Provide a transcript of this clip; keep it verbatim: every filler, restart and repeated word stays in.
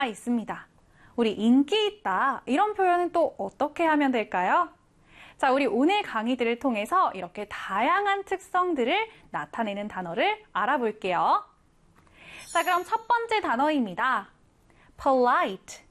있습니다. 우리 인기 있다 이런 표현은 또 어떻게 하면 될까요? 자, 우리 오늘 강의들을 통해서 이렇게 다양한 특성들을 나타내는 단어를 알아볼게요. 자, 그럼 첫 번째 단어입니다. polite.